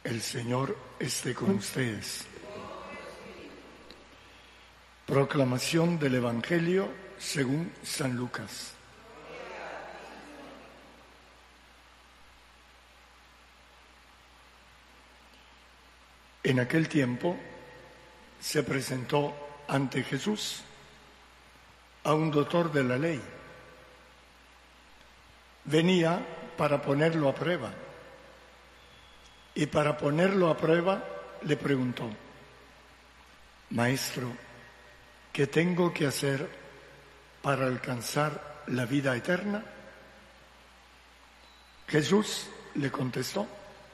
El Señor esté con ustedes. Proclamación del Evangelio según San Lucas. En aquel tiempo se presentó ante Jesús a un doctor de la ley. Venía para ponerlo a prueba. Y para ponerlo a prueba le preguntó: Maestro, ¿qué tengo que hacer para alcanzar la vida eterna? Jesús le contestó: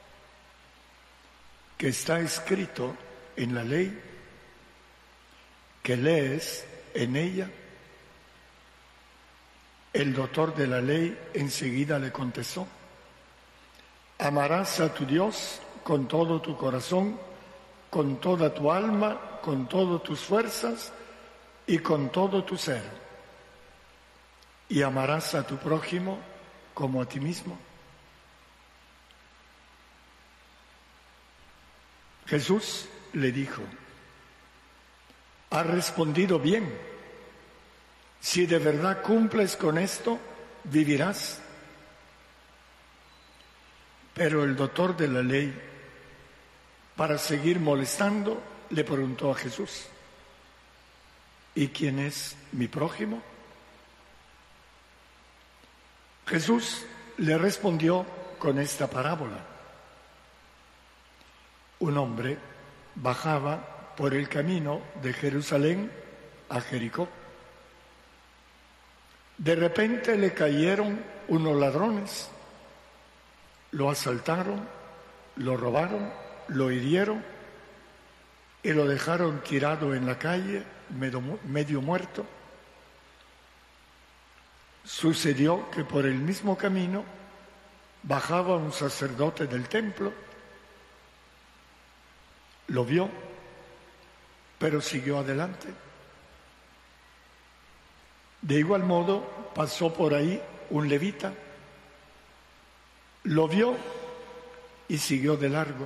que está escrito en la ley, que lees en ella. El doctor de la ley enseguida le contestó: amarás a tu Dios con todo tu corazón, con toda tu alma, con todas tus fuerzas y con todo tu ser. Y amarás a tu prójimo como a ti mismo. Jesús le dijo: has respondido bien. Si de verdad cumples con esto, vivirás. Pero el doctor de la ley, para seguir molestando, le preguntó a Jesús: ¿y quién es mi prójimo? Jesús le respondió con esta parábola. Un hombre bajaba por el camino de Jerusalén a Jericó. De repente le cayeron unos ladrones. Lo asaltaron, lo robaron, lo hirieron y lo dejaron tirado en la calle, medio muerto. Sucedió que por el mismo camino bajaba un sacerdote del templo. Lo vio, pero siguió adelante. De igual modo pasó por ahí un levita. Lo vio y siguió de largo.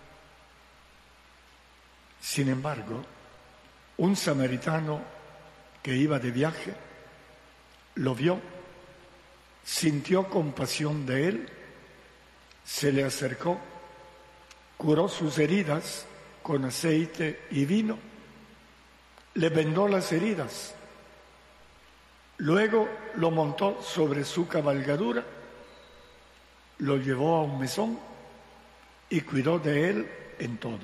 Sin embargo, un samaritano que iba de viaje lo vio, sintió compasión de él, se le acercó, curó sus heridas con aceite y vino, le vendó las heridas, luego lo montó sobre su cabalgadura, lo llevó a un mesón y cuidó de él en todo.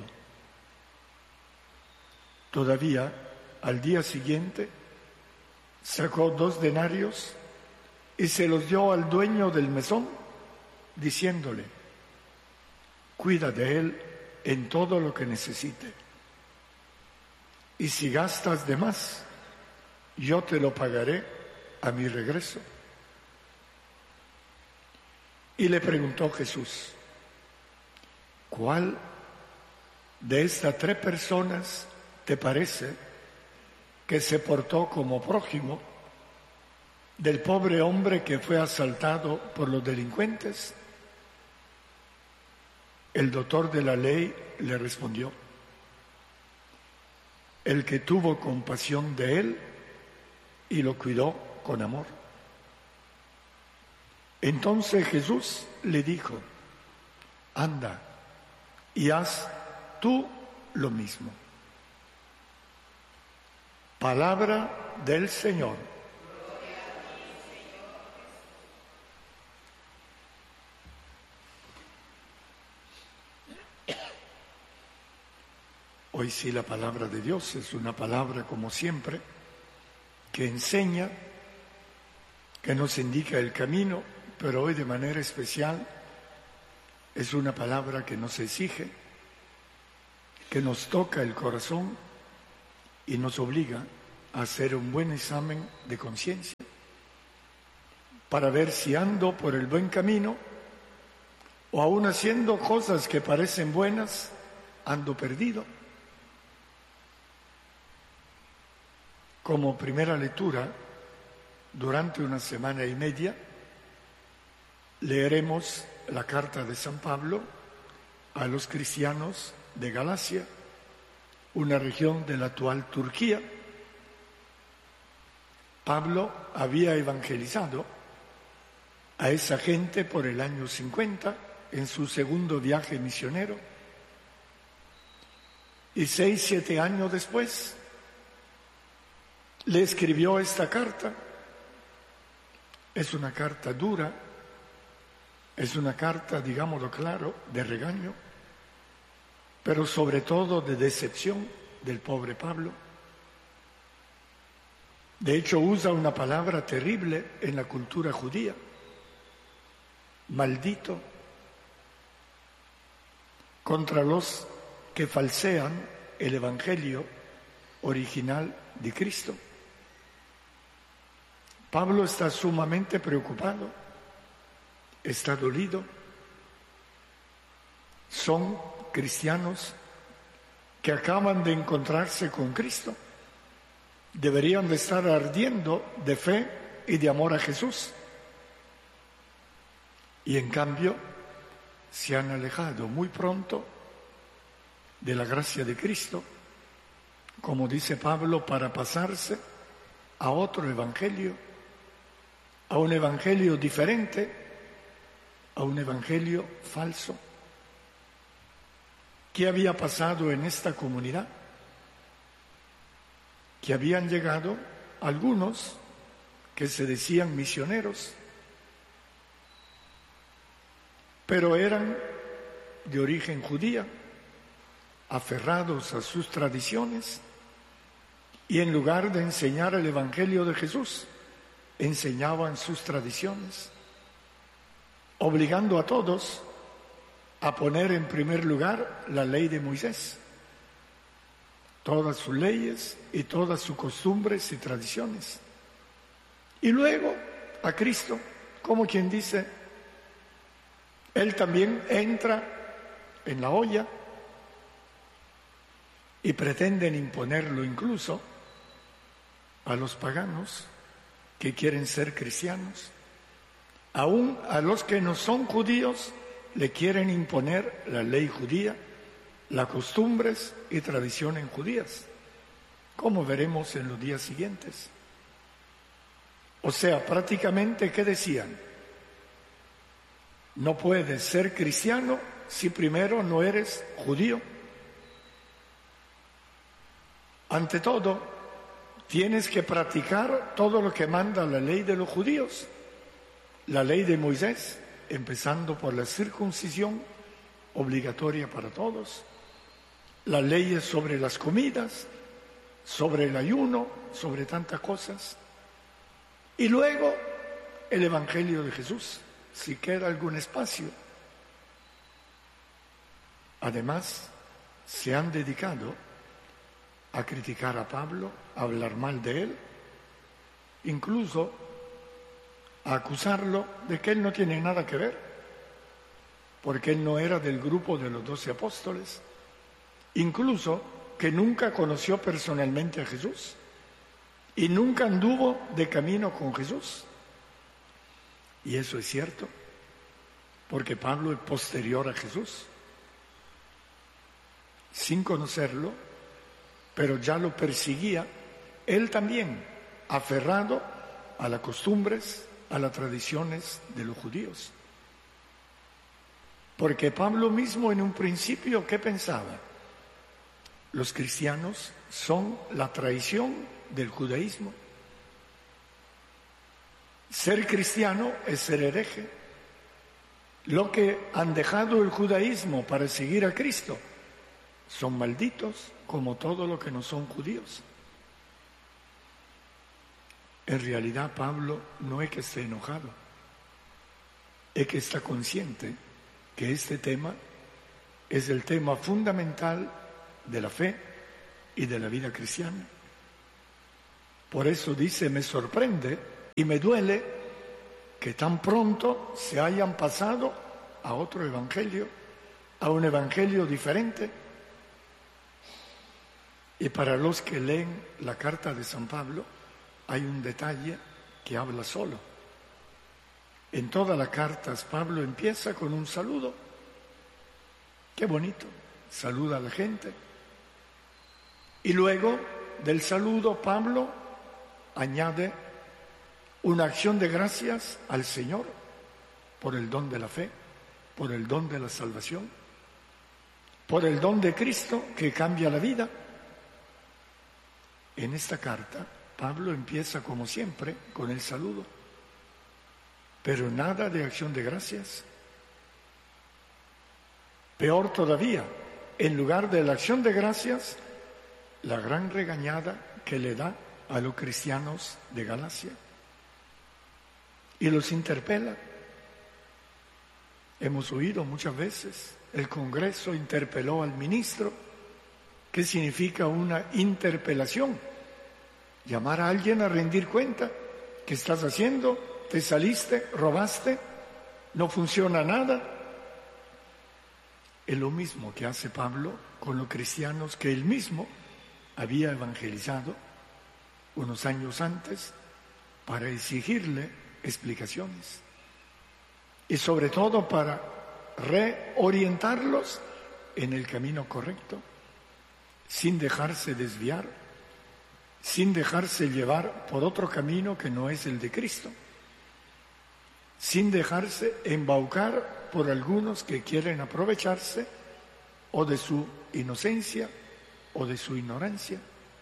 Todavía, al día siguiente, sacó 2 denarios y se los dio al dueño del mesón, diciéndole: cuida de él en todo lo que necesite. Y si gastas de más, yo te lo pagaré a mi regreso. Y le preguntó Jesús: ¿cuál de estas 3 personas te parece que se portó como prójimo del pobre hombre que fue asaltado por los delincuentes? El doctor de la ley le respondió: el que tuvo compasión de él y lo cuidó con amor. Entonces Jesús le dijo: anda y haz tú lo mismo. Palabra del Señor. Hoy sí la palabra de Dios es una palabra, como siempre, que enseña, que nos indica el camino, pero hoy de manera especial es una palabra que nos exige, que nos toca el corazón y nos obliga a hacer un buen examen de conciencia para ver si ando por el buen camino o aún haciendo cosas que parecen buenas, ando perdido. Como primera lectura, durante una semana y media, leeremos la carta de San Pablo a los cristianos de Galacia, una región de la actual Turquía. Pablo había evangelizado a esa gente por el año 50 en su segundo viaje misionero, y 6-7 años después le escribió esta carta. Es una carta dura, es una carta, digámoslo claro, de regaño, pero sobre todo de decepción del pobre Pablo. De hecho, usa una palabra terrible en la cultura judía: maldito, contra los que falsean el evangelio original de Cristo. Pablo está sumamente preocupado, está dolido. Son cristianos que acaban de encontrarse con Cristo. Deberían de estar ardiendo de fe y de amor a Jesús. Y en cambio se han alejado muy pronto de la gracia de Cristo, como dice Pablo, para pasarse a otro evangelio, a un evangelio diferente, a un evangelio falso. ¿Qué había pasado en esta comunidad? Que habían llegado algunos que se decían misioneros, pero eran de origen judía, aferrados a sus tradiciones, y en lugar de enseñar el Evangelio de Jesús, enseñaban sus tradiciones, obligando a todos a poner en primer lugar la ley de Moisés, todas sus leyes y todas sus costumbres y tradiciones, y luego a Cristo, como quien dice, Él también entra en la olla, y pretenden imponerlo incluso a los paganos que quieren ser cristianos. Aún a los que no son judíos le quieren imponer la ley judía, las costumbres y tradiciones judías, como veremos en los días siguientes. O sea, prácticamente, ¿qué decían? No puedes ser cristiano si primero no eres judío. Ante todo, tienes que practicar todo lo que manda la ley de los judíos, la ley de Moisés, empezando por la circuncisión obligatoria para todos, las leyes sobre las comidas, sobre el ayuno, sobre tantas cosas, y luego el Evangelio de Jesús, si queda algún espacio. Además, se han dedicado a criticar a Pablo, a hablar mal de él, incluso a acusarlo de que él no tiene nada que ver, porque él no era del grupo de los 12 apóstoles, incluso que nunca conoció personalmente a Jesús y nunca anduvo de camino con Jesús. Y eso es cierto, porque Pablo es posterior a Jesús, sin conocerlo, pero ya lo perseguía, él también, aferrado a las costumbres, a las tradiciones de los judíos. Porque Pablo mismo en un principio, ¿qué pensaba? Los cristianos son la traición del judaísmo. Ser cristiano es ser hereje. Los que han dejado el judaísmo para seguir a Cristo son malditos, como todos los que no son judíos. En realidad Pablo no es que esté enojado, es que está consciente que este tema es el tema fundamental de la fe y de la vida cristiana. Por eso dice, me sorprende y me duele que tan pronto se hayan pasado a otro evangelio, a un evangelio diferente. Y para los que leen la carta de San Pablo, hay un detalle que habla solo. En todas las cartas Pablo empieza con un saludo. Qué bonito, saluda a la gente. Y luego del saludo, Pablo añade una acción de gracias al Señor por el don de la fe, por el don de la salvación, por el don de Cristo que cambia la vida. En esta carta, Pablo empieza como siempre con el saludo, pero nada de acción de gracias. Peor todavía, en lugar de la acción de gracias, la gran regañada que le da a los cristianos de Galacia. Y los interpela. Hemos oído muchas veces, el Congreso interpeló al ministro. ¿Qué significa una interpelación? Llamar a alguien a rendir cuenta. ¿Qué estás haciendo? ¿Te saliste? ¿Robaste? ¿No funciona nada? Es lo mismo que hace Pablo con los cristianos que él mismo había evangelizado unos años antes para exigirle explicaciones y sobre todo para reorientarlos en el camino correcto, sin dejarse desviar, sin dejarse llevar por otro camino que no es el de Cristo, sin dejarse embaucar por algunos que quieren aprovecharse o de su inocencia o de su ignorancia.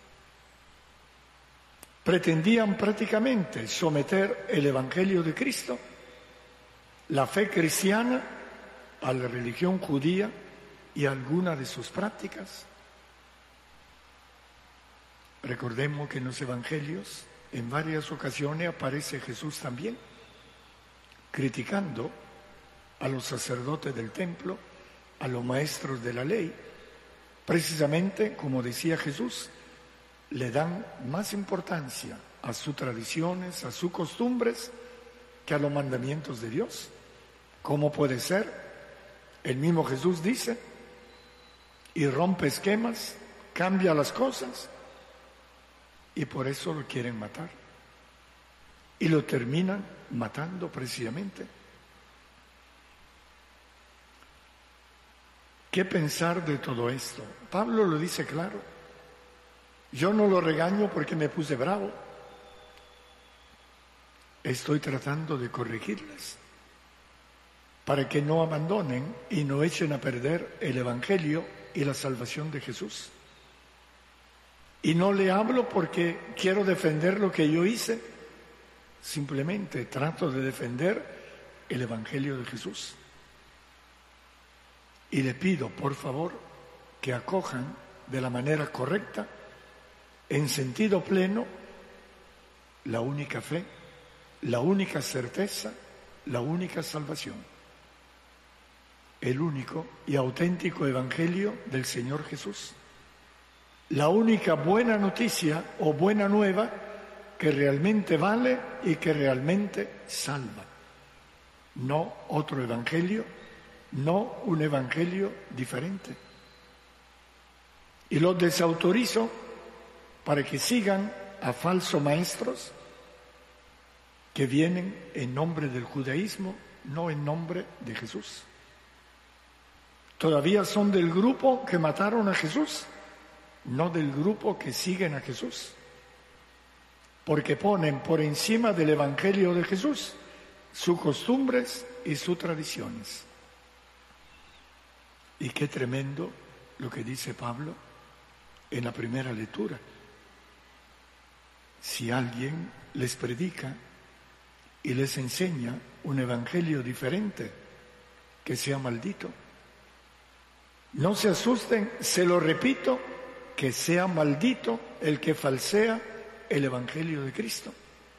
Pretendían prácticamente someter el Evangelio de Cristo, la fe cristiana, a la religión judía y a alguna de sus prácticas. Recordemos que en los Evangelios en varias ocasiones aparece Jesús también, criticando a los sacerdotes del templo, a los maestros de la ley. Precisamente, como decía Jesús, le dan más importancia a sus tradiciones, a sus costumbres, que a los mandamientos de Dios. ¿Cómo puede ser? El mismo Jesús dice, y rompe esquemas, cambia las cosas, y por eso lo quieren matar. Y lo terminan matando precisamente. ¿Qué pensar de todo esto? Pablo lo dice claro. Yo no lo regaño porque me puse bravo. Estoy tratando de corregirles para que no abandonen y no echen a perder el Evangelio y la salvación de Jesús. Y no le hablo porque quiero defender lo que yo hice, simplemente trato de defender el Evangelio de Jesús. Y le pido, por favor, que acojan de la manera correcta, en sentido pleno, la única fe, la única certeza, la única salvación, el único y auténtico Evangelio del Señor Jesús, la única buena noticia o buena nueva que realmente vale y que realmente salva, no otro Evangelio, no un Evangelio diferente. Y los desautorizo para que sigan a falsos maestros que vienen en nombre del judaísmo, no en nombre de Jesús. Todavía son del grupo que mataron a Jesús, no del grupo que siguen a Jesús, porque ponen por encima del Evangelio de Jesús sus costumbres y sus tradiciones. Y qué tremendo lo que dice Pablo en la primera lectura. Si alguien les predica y les enseña un evangelio diferente, que sea maldito. No se asusten, se lo repito, que sea maldito el que falsea el evangelio de Cristo.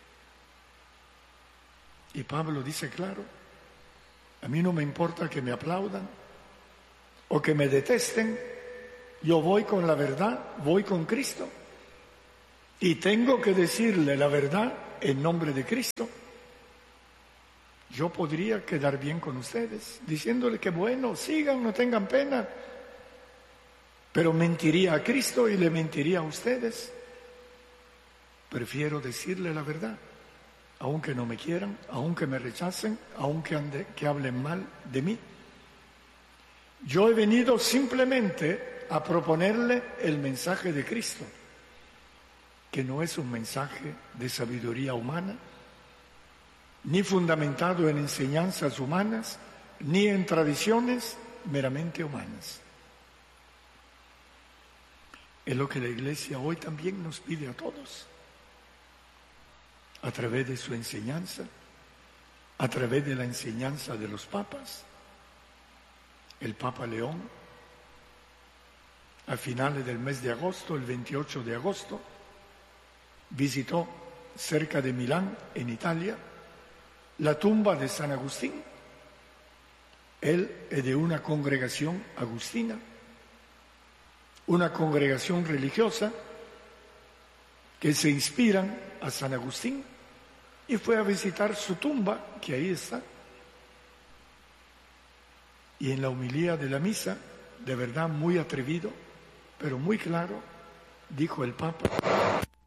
Y Pablo dice claro, a mí no me importa que me aplaudan o que me detesten, yo voy con la verdad, voy con Cristo. Y tengo que decirle la verdad en nombre de Cristo. Yo podría quedar bien con ustedes, diciéndole que bueno, sigan, no tengan pena. Pero mentiría a Cristo y le mentiría a ustedes. Prefiero decirle la verdad, aunque no me quieran, aunque me rechacen, aunque que hablen mal de mí. Yo he venido simplemente a proponerle el mensaje de Cristo, que no es un mensaje de sabiduría humana, ni fundamentado en enseñanzas humanas, ni en tradiciones meramente humanas. Es lo que la Iglesia hoy también nos pide a todos, a través de su enseñanza, a través de la enseñanza de los papas. El Papa León, a finales del mes de agosto, el 28 de agosto, visitó cerca de Milán, en Italia, la tumba de San Agustín. Él es de una congregación agustina, una congregación religiosa que se inspiran a San Agustín, y fue a visitar su tumba, que ahí está. Y en la homilía de la misa, de verdad muy atrevido, pero muy claro, dijo el Papa